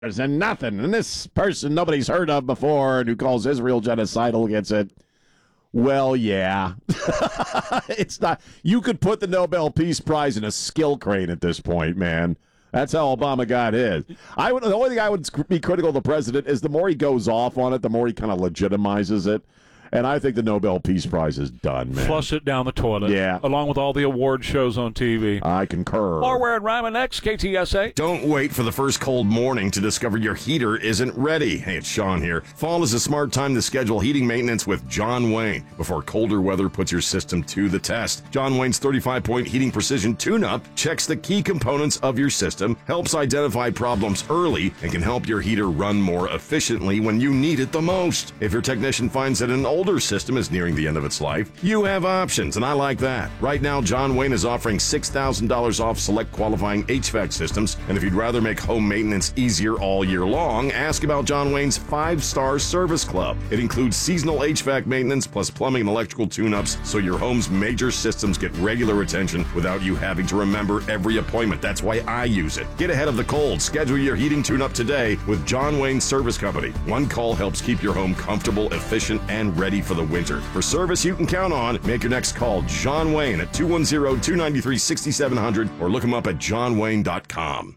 and nothing. And this person nobody's heard of before and who calls Israel genocidal gets it. Well, yeah. It's not. You could put the Nobel Peace Prize in a skill crane at this point, man. That's how Obama got his. The only thing I would be critical of the president is the more he goes off on it, the more he kind of legitimizes it. And I think the Nobel Peace Prize is done, man. Flush it down the toilet. Yeah. Along with all the award shows on TV. I concur. More Where and Ryman next, KTSA. Don't wait for the first cold morning to discover your heater isn't ready. Hey, it's Sean here. Fall is a smart time to schedule heating maintenance with John Wayne before colder weather puts your system to the test. John Wayne's 35-point heating precision tune-up checks the key components of your system, helps identify problems early, and can help your heater run more efficiently when you need it the most. If your technician finds that an older system is nearing the end of its life, you have options, and I like that. Right now, John Wayne is offering $6,000 off select qualifying HVAC systems, and if you'd rather make home maintenance easier all year long, ask about John Wayne's 5-star service club. It includes seasonal HVAC maintenance plus plumbing and electrical tune-ups, so your home's major systems get regular attention without you having to remember every appointment. That's why I use it. Get ahead of the cold. Schedule your heating tune-up today with John Wayne Service Company. One call helps keep your home comfortable, efficient, and ready for the winter. For service you can count on, make your next call John Wayne at 210-293-6700 or look him up at johnwayne.com.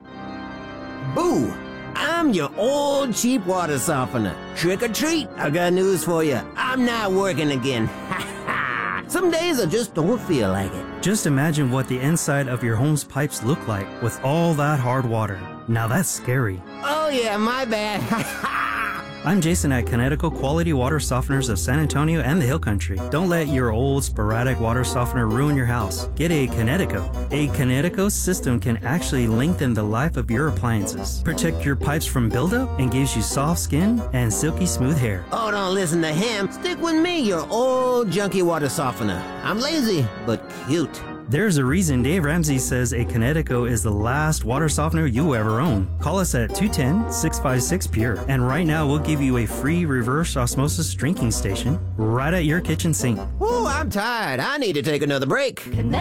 Boo! I'm your old cheap water softener. Trick or treat, I got news for you. I'm not working again. Some days I just don't feel like it. Just imagine what the inside of your home's pipes look like with all that hard water. Now that's scary. Oh yeah, my bad. I'm Jason at Connecticut Quality Water Softeners of San Antonio and the Hill Country. Don't let your old sporadic water softener ruin your house. Get a Connecticut. A Connecticut system can actually lengthen the life of your appliances, protect your pipes from buildup, and gives you soft skin and silky smooth hair. Oh, don't listen to him. Stick with me, your old junky water softener. I'm lazy, but cute. There's a reason Dave Ramsey says a Connecticut is the last water softener you ever own. Call us at 210-656-PURE. And right now, we'll give you a free reverse osmosis drinking station right at your kitchen sink. Ooh, I'm tired. I need to take another break.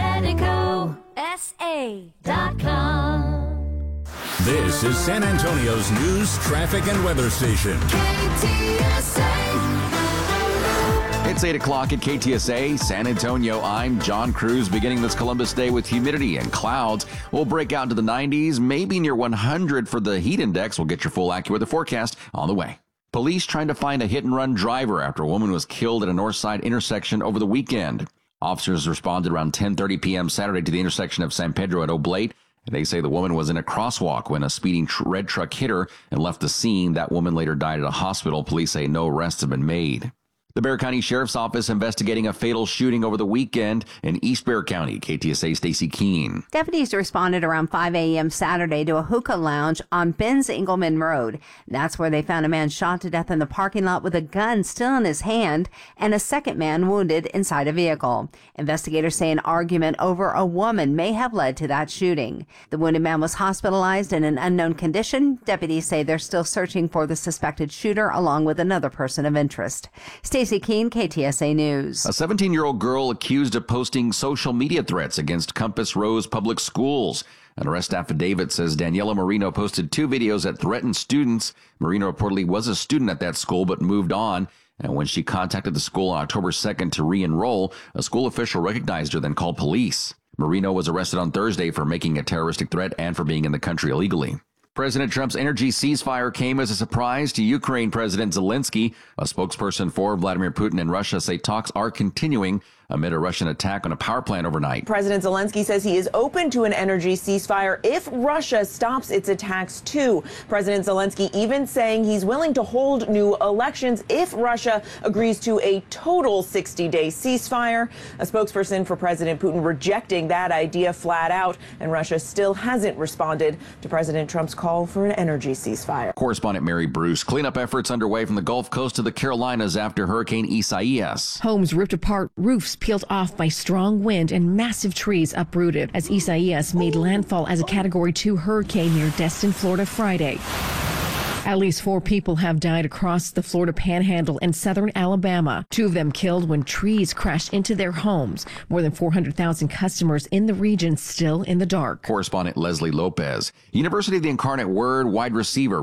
ConnecticutSA.com. This is San Antonio's news, traffic, and weather station. KTSA. It's 8 o'clock at KTSA, San Antonio. I'm John Cruz, beginning this Columbus Day with humidity and clouds. We'll break out into the 90s, maybe near 100 for the heat index. We'll get your full AccuWeather forecast on the way. Police trying to find a hit-and-run driver after a woman was killed at a north side intersection over the weekend. Officers responded around 10:30 p.m. Saturday to the intersection of San Pedro at Oblate. They say the woman was in a crosswalk when a speeding red truck hit her and left the scene. That woman later died at a hospital. Police say no arrests have been made. The Bexar County Sheriff's Office investigating a fatal shooting over the weekend in East Bexar County. KTSA Stacy Keene. Deputies responded around 5 a.m. Saturday to a hookah lounge on Benz Engelman Road. That's where they found a man shot to death in the parking lot with a gun still in his hand and a second man wounded inside a vehicle. Investigators say an argument over a woman may have led to that shooting. The wounded man was hospitalized in an unknown condition. Deputies say they're still searching for the suspected shooter along with another person of interest. Stacey Keene, KTSA News. A 17-year-old girl accused of posting social media threats against Compass Rose Public Schools. An arrest affidavit says Daniela Marino posted 2 videos that threatened students. Marino reportedly was a student at that school but moved on. And when she contacted the school on October 2nd to re-enroll, a school official recognized her, then called police. Marino was arrested on Thursday for making a terroristic threat and for being in the country illegally. President Trump's energy ceasefire came as a surprise to Ukraine President Zelensky. A spokesperson for Vladimir Putin and Russia say talks are continuing amid a Russian attack on a power plant overnight. President Zelensky says he is open to an energy ceasefire if Russia stops its attacks too. President Zelensky even saying he's willing to hold new elections if Russia agrees to a total 60-day ceasefire. A spokesperson for President Putin rejecting that idea flat out, and Russia still hasn't responded to President Trump's call for an energy ceasefire. Correspondent Mary Bruce. Cleanup efforts underway from the Gulf Coast to the Carolinas after Hurricane Isaias. Homes ripped apart, roofs peeled off by strong wind, and massive trees uprooted as Isaias made landfall as a Category 2 hurricane near Destin, Florida Friday. At least 4 people have died across the Florida Panhandle and southern Alabama. 2 of them killed when trees crashed into their homes. More than 400,000 customers in the region still in the dark. Correspondent Leslie Lopez. University of the Incarnate Word wide receiver